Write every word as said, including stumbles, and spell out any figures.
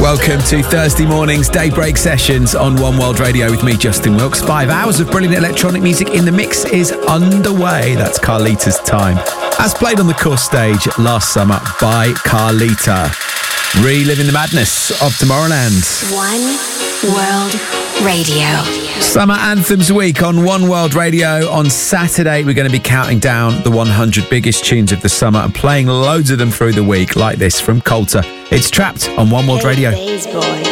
Welcome to Thursday morning's Daybreak Sessions on One World Radio with me, Justin Wilkes. Five hours of brilliant electronic music in the mix is underway. That's Carlita's Time, as played on the Core stage last summer by Carlita. Reliving the madness of Tomorrowland. One World Radio. Summer Anthems Week on One World Radio. On Saturday, we're going to be counting down the one hundred biggest tunes of the summer and playing loads of them through the week, like this from Coulter. It's Trapped on One World Radio.